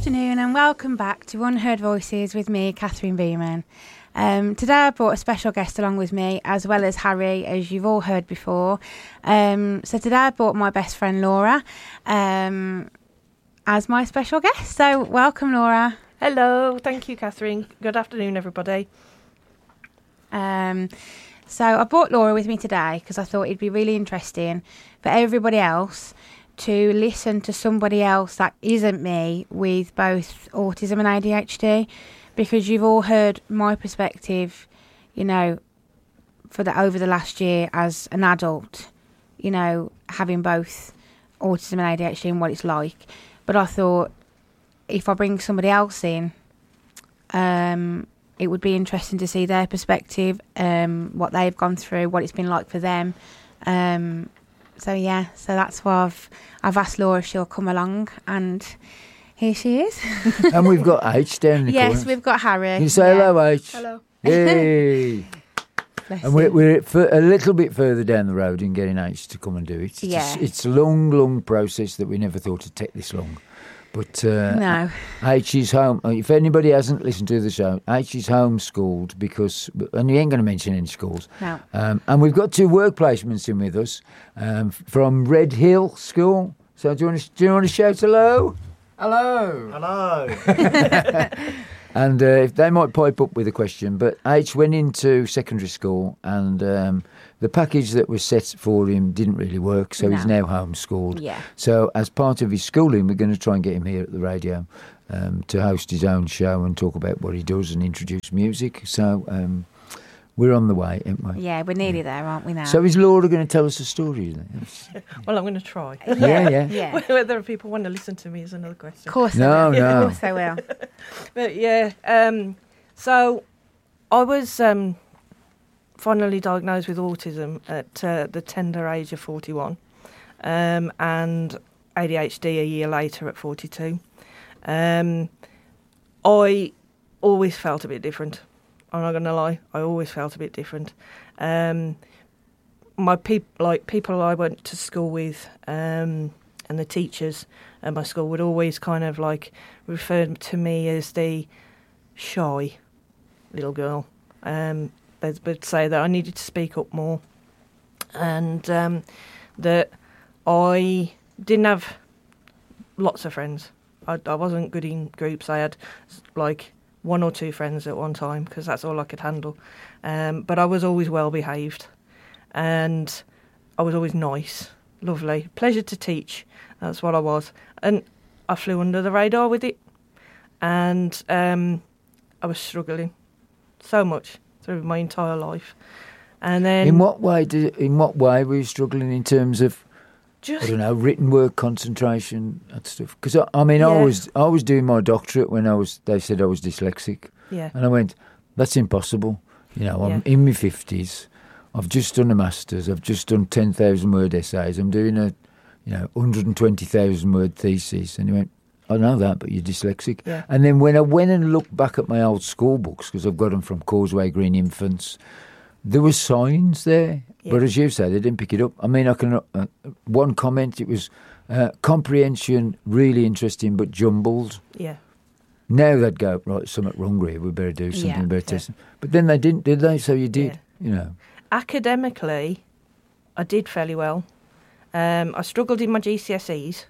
afternoon and welcome back to Unheard Voices with me, Catherine Beeman. Today I brought a special guest along with me, as well as Harry, as you've all heard before. So today I brought my best friend Laura as my special guest. So welcome, Laura. Hello, thank you, Catherine. Good afternoon, everybody. So I brought Laura with me today because I thought it'd be really interesting for everybody else to listen to somebody else that isn't me with both autism and ADHD, because you've all heard my perspective, you know, over the last year as an adult, you know, having both autism and ADHD and what it's like. But I thought if I bring somebody else in, it would be interesting to see their perspective, what they've gone through, what it's been like for them. So that's why I've asked Laura if she'll come along, and here she is. And we've got H down in the corner. Yes, we've got Harry. Can you say hello, H? Hello. Yay! And we're a little bit further down the road in getting H to come and do it. It's a long process that we never thought it'd take this long. But no. H is home. If anybody hasn't listened to the show, H is homeschooled because, and you ain't going to mention any schools. No. And we've got 2 work placements in with us from Red Hill School. So do you want to shout hello? Hello. Hello. And if they might pipe up with a question, but H went into secondary school and the package that was set for him didn't really work, so he's now homeschooled. Yeah. So as part of his schooling, we're going to try and get him here at the radio to host his own show and talk about what he does and introduce music. So we're on the way, aren't we? Yeah, we're nearly there, aren't we now? So is Laura going to tell us a story? Well, I'm going to try. Yeah. Whether people want to listen to me is another question. Of course No. Of course I will. But yeah, so I was finally diagnosed with autism at the tender age of 41, and ADHD a year later at 42. I always felt a bit different. I'm not going to lie, I always felt a bit different. My people I went to school with, and the teachers at my school would always kind of like refer to me as the shy little girl. They'd say that I needed to speak up more, and that I didn't have lots of friends. I wasn't good in groups. I had like 1 or 2 friends at one time because that's all I could handle. But I was always well behaved, and I was always nice, lovely, pleasure to teach. That's what I was, and I flew under the radar with it, and I was struggling so much through my entire life. And then, in what way were you struggling in terms of? I don't know, written work, concentration, that stuff. Because I was doing my doctorate when they said I was dyslexic. Yeah. And I went, that's impossible. You know, I'm in my 50s. I've just done a master's. I've just done 10,000 word essays. I'm doing a 120,000 word thesis. And he went, I know that, but you're dyslexic. Yeah. And then when I went and looked back at my old school books, because I've got them from Causeway Green Infants, there were signs there. Yeah. But as you said, they didn't pick it up. I mean, I can one comment, it was comprehension, really interesting, but jumbled. Yeah. Now they'd go, right, something wrong here, we better do something, better test. But then they didn't, did they? So you did, you know. Academically, I did fairly well. I struggled in my GCSEs,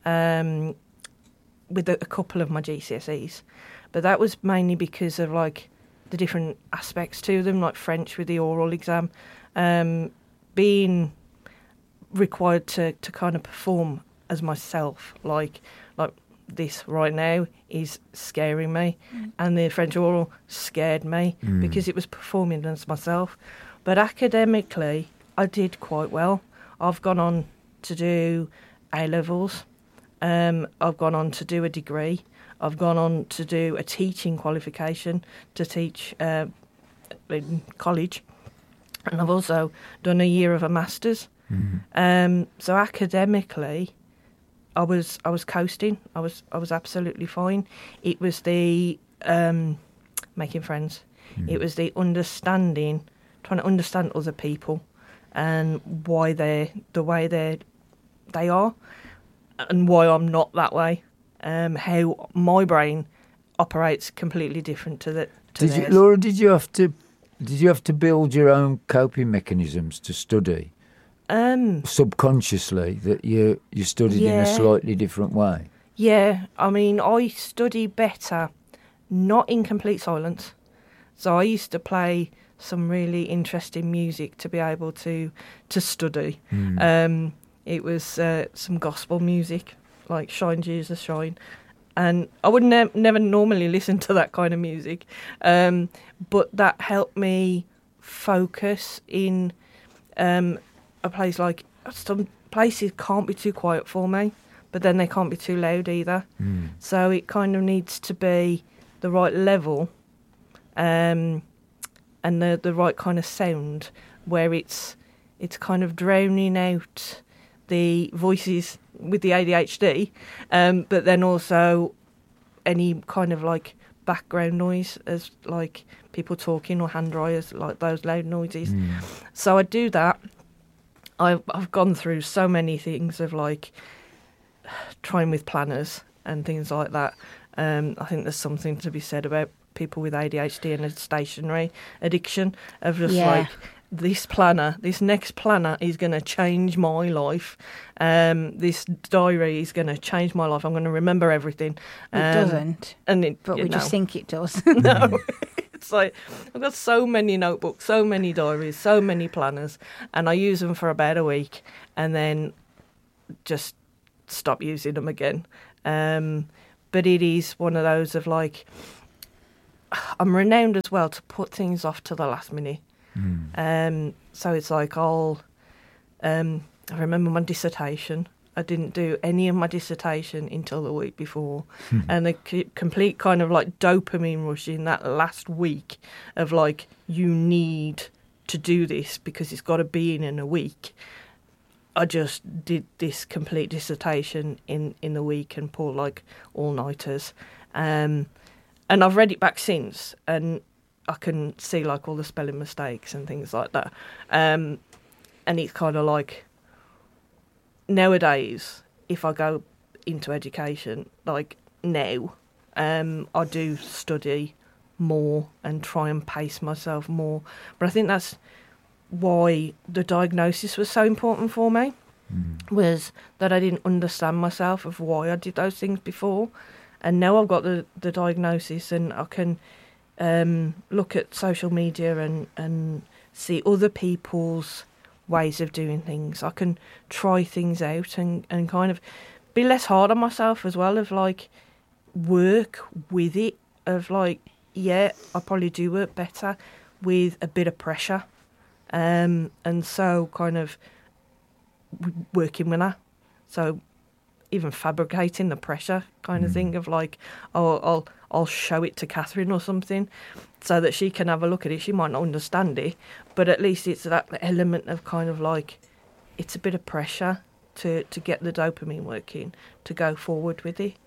with a couple of my GCSEs. But that was mainly because of, like, the different aspects to them, like French with the oral exam, being required to kind of perform as myself, like this right now is scaring me, and the French oral scared me because it was performing as myself. But academically, I did quite well. I've gone on to do A-levels. I've gone on to do a degree. I've gone on to do a teaching qualification to teach in college, and I've also done a year of a master's. So academically, I was coasting. I was absolutely fine. It was the making friends. It was the understanding, trying to understand other people and why they're the way they are, and why I'm not that way. how my brain operates completely different to theirs. Laura, did you have to build your own coping mechanisms to study? Subconsciously, that you studied in a slightly different way? Yeah, I mean, I study better not in complete silence. So I used to play some really interesting music to be able to study. It was some gospel music, like Shine Jesus Shine. And I would never normally listen to that kind of music. But that helped me focus in a place like... Some places can't be too quiet for me, but then they can't be too loud either. So it kind of needs to be the right level and the right kind of sound where it's kind of drowning out the voices with the ADHD, but then also any kind of like background noise as like people talking or hand dryers, like those loud noises. So I do that. I've gone through so many things of like trying with planners and things like that. I think there's something to be said about people with ADHD and a stationary addiction of just like, this next planner is going to change my life. This diary is going to change my life. I'm going to remember everything. It doesn't. But we just think it does. No. It's like, I've got so many notebooks, so many diaries, so many planners, and I use them for about a week and then just stop using them again. But it is one of those of like, I'm renowned as well to put things off to the last minute. So it's like I remember my dissertation. I didn't do any of my dissertation until the week before. And the complete kind of like dopamine rush in that last week of like, you need to do this because it's got to be in a week. I just did this complete dissertation in the week and pulled like all-nighters. And I've read it back since and I can see like all the spelling mistakes and things like that. And it's kind of like, nowadays, if I go into education, like now, I do study more and try and pace myself more. But I think that's why the diagnosis was so important for me, was that I didn't understand myself of why I did those things before. And now I've got the diagnosis and I can look at social media and see other people's ways of doing things. I can try things out and kind of be less hard on myself as well, of like work with it, of like, I probably do work better with a bit of pressure. And so kind of working with her. So even fabricating the pressure kind of thing of like, I'll show it to Catherine or something so that she can have a look at it. She might not understand it, but at least it's that element of kind of like, it's a bit of pressure to get the dopamine working, to go forward with it.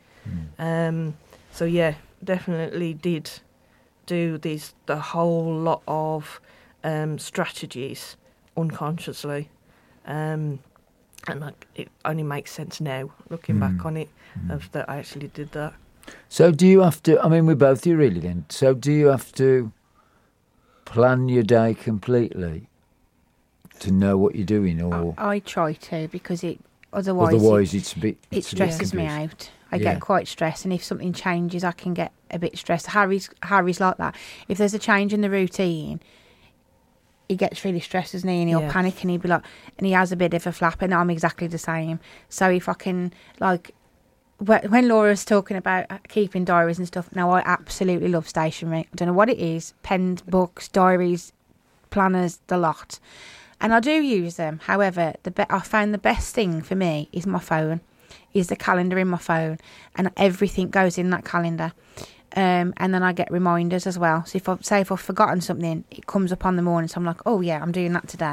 So yeah, definitely did do the whole lot of strategies unconsciously. And like, it only makes sense now, looking back on it, of that I actually did that. So do you have to, I mean, we both do really then, so do you have to plan your day completely to know what you're doing? Or I try to, because otherwise it stresses me out. I get quite stressed, and if something changes, I can get a bit stressed. Harry's like that. If there's a change in the routine, he gets really stressed, doesn't he? And he'll panic, and he'll be like, and he has a bit of a flap, and I'm exactly the same. So if I can, like, when Laura's talking about keeping diaries and stuff, now I absolutely love stationery. I don't know what it is, pens, books, diaries, planners, the lot. And I do use them. However, I found the best thing for me is my phone, is the calendar in my phone, and everything goes in that calendar. And then I get reminders as well. So if I've forgotten something, it comes up on the morning. So I'm like, oh yeah, I'm doing that today.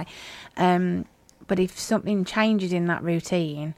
But if something changes in that routine,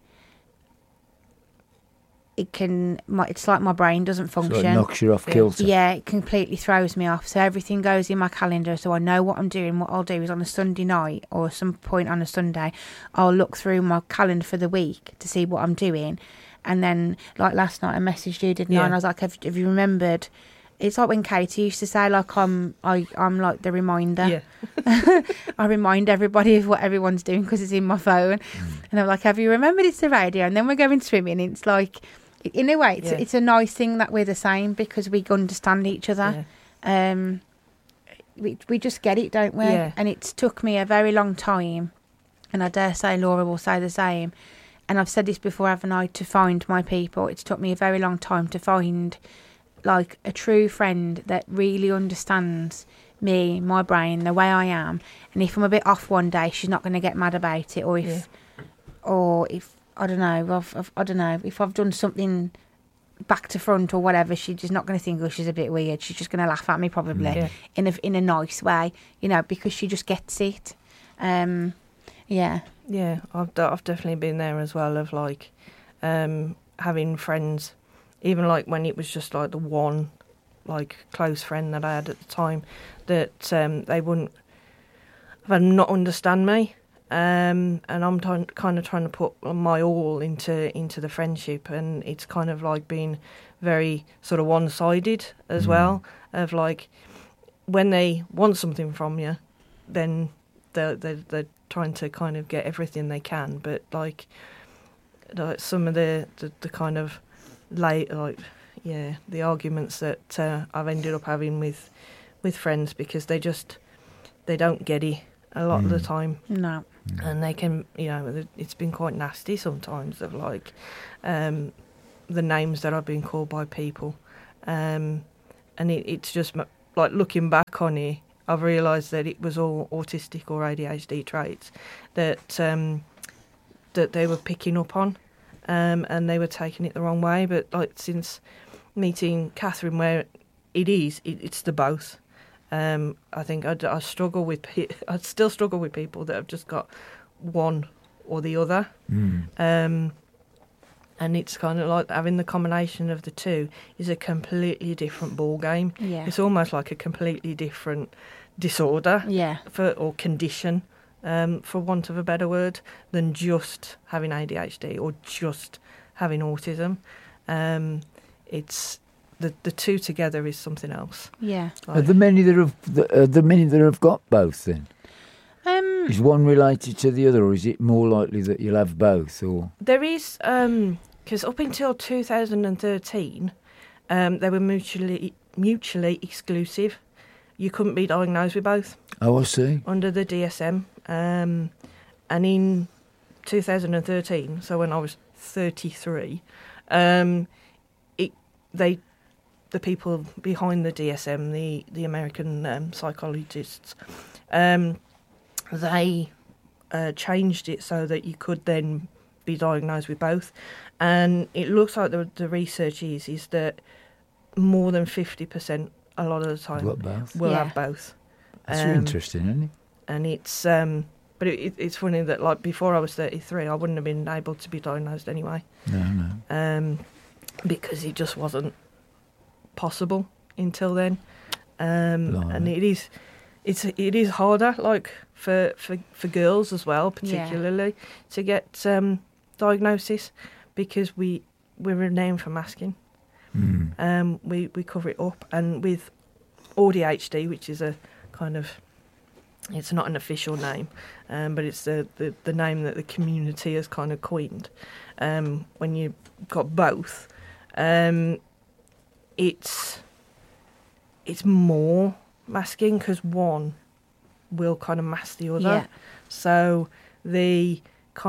it's like my brain doesn't function. So it knocks you off kilter. Yeah, it completely throws me off. So everything goes in my calendar, so I know what I'm doing. What I'll do is on a Sunday night or some point on a Sunday, I'll look through my calendar for the week to see what I'm doing. And then, like last night, I messaged you, didn't I? Yeah. And I was like, have you remembered? It's like when Katie used to say, like, I'm like the reminder. Yeah. I remind everybody of what everyone's doing because it's in my phone. And I'm like, have you remembered it's the radio? And then we're going swimming. It's like, in a way, it's a nice thing that we're the same because we understand each other. Yeah. We just get it, don't we? Yeah. And it's took me a very long time, and I dare say Laura will say the same. And I've said this before, haven't I, to find my people. It's took me a very long time to find, like, a true friend that really understands me, my brain, the way I am. And if I'm a bit off one day, she's not going to get mad about it. Or if I don't know, I don't know, if I've done something back to front or whatever, she's just not going to think, oh, she's a bit weird. She's just going to laugh at me probably in a nice way, because she just gets it. Yeah, I've definitely been there as well, of like having friends, even like when it was just like the one like close friend that I had at the time, that they wouldn't not understand me, and I'm kind of trying to put my all into the friendship, and it's kind of like being very sort of one-sided as well, of like when they want something from you, then they're trying to kind of get everything they can, but like some of the kind of the arguments that I've ended up having with friends, because they don't get it a lot of the time. No. And they can, it's been quite nasty sometimes, of like the names that I've been called by people, and it's just like looking back on it, I've realised that it was all autistic or ADHD traits that they were picking up on, and they were taking it the wrong way. But like since meeting Catherine, where it's the both. I think I struggle with. I still struggle with people that have just got one or the other, and it's kind of like having the combination of the two is a completely different ball game. Yeah. It's almost like a completely different disorder, or condition, for want of a better word, than just having ADHD or just having autism. It's the two together is something else. Yeah. Are there many that have got both then? Is one related to the other, or is it more likely that you'll have both? Or there is, because up until 2013, they were mutually exclusive. You couldn't be diagnosed with both. Oh, I see. Under the DSM, and in 2013, so when I was 33, the people behind the DSM, the American psychologists, they changed it so that you could then be diagnosed with both. And it looks like the research is that more than 50% a lot of the time will have both. That's interesting, isn't it? And it's but it's funny that like before I was 33, I wouldn't have been able to be diagnosed anyway. No. Because it just wasn't possible until then. And it is harder, like for girls as well, particularly to get diagnosis, because we're renowned for masking. We cover it up, and with ADHD, which is a kind of, it's not an official name, but it's the name that the community has kind of coined. When you've got both, it's more masking, because one will kind of mask the other. Yeah. So the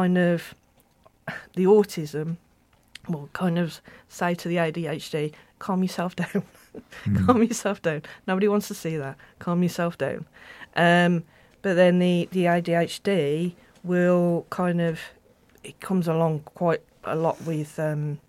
autism will kind of say to the ADHD, calm yourself down. Calm yourself down. Nobody wants to see that. Calm yourself down. But then the ADHD will kind of, it comes along quite a lot with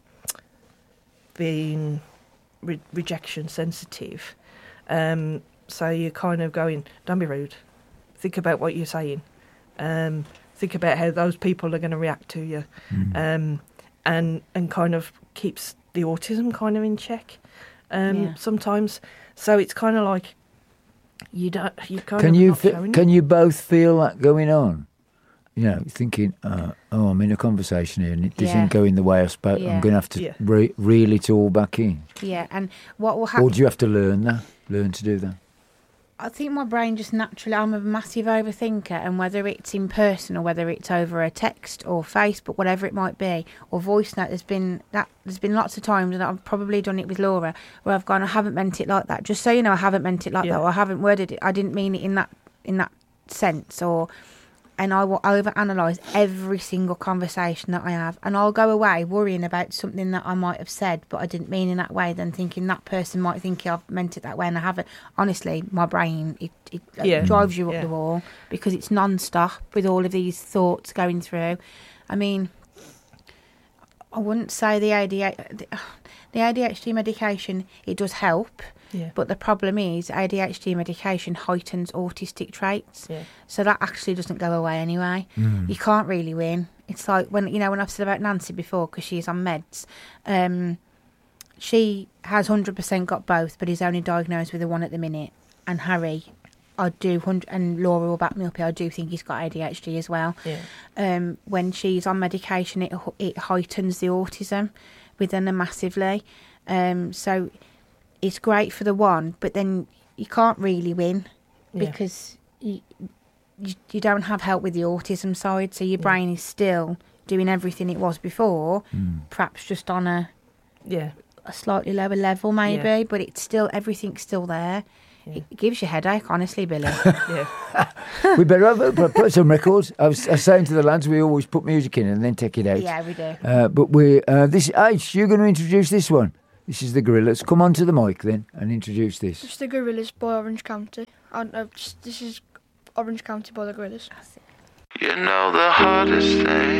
being rejection sensitive. So you're kind of going, don't be rude. Think about what you're saying. Think about how those people are going to react to you. And kind of keeps the autism kind of in check sometimes. So it's kind of like can you both feel that going on? thinking, I'm in a conversation here and it doesn't Yeah. go in the way I spoke. Yeah. I'm going to have to Yeah. reel it all back in. Yeah, and what will Or happen? do you have to learn to do that? I think my brain just naturally, I'm a massive overthinker, and whether it's in person or whether it's over a text or Facebook, whatever it might be, or voice note, there's been lots of times, and I've probably done it with Laura, where I've gone, I haven't meant it like that. Just so you know, I haven't meant it like Yeah. that, or I haven't worded it. I didn't mean it in that sense, and I will overanalyze every single conversation that I have, and I'll go away worrying about something that I might have said, but I didn't mean in that way. Then thinking that person might think I've meant it that way, and I haven't. Honestly, my brain it Yeah. drives you up Yeah. the wall because it's non-stop with all of these thoughts going through. I mean, I wouldn't say the ADHD medication, it does help. Yeah. But the problem is ADHD medication heightens autistic traits. Yeah. So that actually doesn't go away anyway. You can't really win. It's like when I've said about Nancy before, because she's on meds, she has 100% got both, but is only diagnosed with the one at the minute. And Harry, and Laura will back me up here, I do think he's got ADHD as well. Yeah. When she's on medication, it heightens the autism within her massively. So it's great for the one, but then you can't really win because you don't have help with the autism side, so your brain is still doing everything it was before, perhaps just on a slightly lower level maybe, but it's still, everything's still there. Yeah. It gives you a headache, honestly, Billy. Yeah. We better put some records. I was saying to the lads, we always put music in and then take it out. Yeah, we do. But you're going to introduce this one. This is the Gorillas. Come on to the mic then and introduce this. It's the Gorillas by Orange County. This is Orange County by the Gorillas. You know the hardest thing